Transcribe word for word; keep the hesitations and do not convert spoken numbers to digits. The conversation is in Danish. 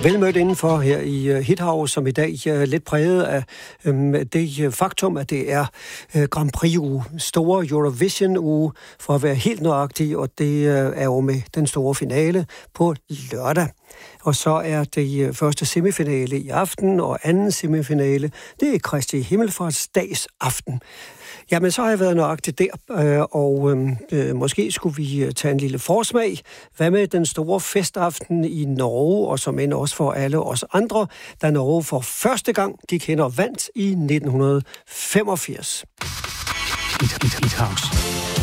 Velmødt indenfor her i uh, Hithouse, som i dag er uh, lidt præget af um, det uh, faktum, at det er uh, Grand Prix-uge, store Eurovision-uge, for at være helt nøjagtig, og det uh, er jo med den store finale på lørdag. Og så er det uh, første semifinale i aften, og anden semifinale, det er Kristi Himmelfartsdags aften. Jamen, så har jeg været nøjagtigt der, og øh, måske skulle vi tage en lille forsmag. Hvad med den store festaften i Norge, og som end også for alle os andre, da Norge for første gang gik hen og vandt i nitten femogfirs. Hithouse.